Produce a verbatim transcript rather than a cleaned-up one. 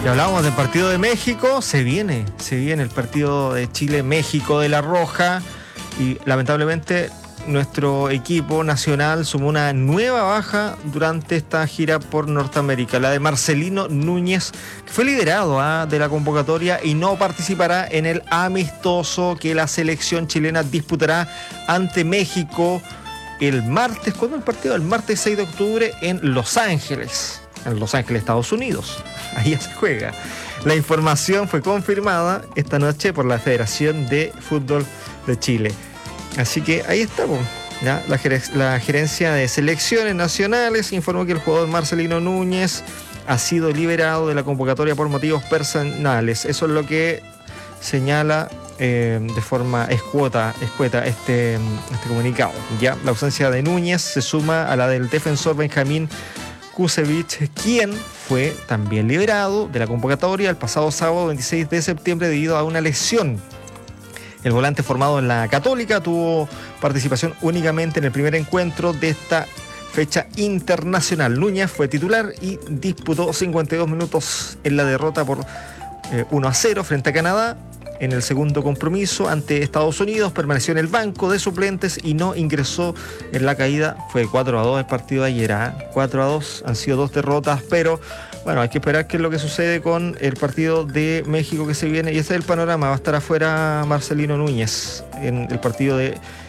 Y hablábamos del partido de México, se viene, se viene el partido de Chile-México de La Roja y lamentablemente nuestro equipo nacional sumó una nueva baja durante esta gira por Norteamérica, la de Marcelino Núñez, que fue liderado ¿eh? de la convocatoria y no participará en el amistoso que la selección chilena disputará ante México el martes. ¿Cuándo es el partido? El martes seis de octubre en Los Ángeles, en Los Ángeles, Estados Unidos. Ahí ya se juega. La información fue confirmada esta noche por la Federación de Fútbol de Chile. Así que ahí estamos. ¿Ya? La, ger- la gerencia de selecciones nacionales informó que el jugador Marcelino Núñez ha sido liberado de la convocatoria por motivos personales. Eso es lo que señala eh, de forma escueta, escueta este, este comunicado. ¿Ya? La ausencia de Núñez se suma a la del defensor Benjamín Kusevich, quien fue también liberado de la convocatoria el pasado sábado veintiséis de septiembre debido a una lesión. El volante formado en la Católica tuvo participación únicamente en el primer encuentro de esta fecha internacional. Núñez fue titular y disputó cincuenta y dos minutos en la derrota por eh, uno a cero frente a Canadá. En el segundo compromiso ante Estados Unidos permaneció en el banco de suplentes y no ingresó en la caída. Fue cuatro a dos el partido de ayer, ¿eh? cuatro a dos, han sido dos derrotas, pero bueno, hay que esperar qué es lo que sucede con el partido de México que se viene, y ese es el panorama. Va a estar afuera Marcelino Núñez en el partido de